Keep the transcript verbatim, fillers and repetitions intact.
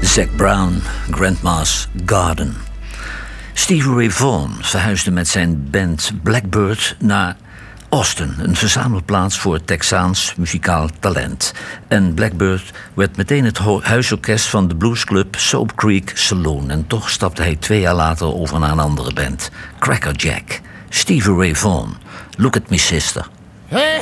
Zac Brown, Grandma's Garden. Stevie Ray Vaughan verhuisde met zijn band Blackbird naar Austin, een verzamelplaats voor Texaans muzikaal talent. En Blackbird werd meteen het huisorkest van de bluesclub Soap Creek Saloon. En toch stapte hij twee jaar later over naar een andere band, Cracker Jack. Stevie Ray Vaughan, Look at Me Sister. Hey!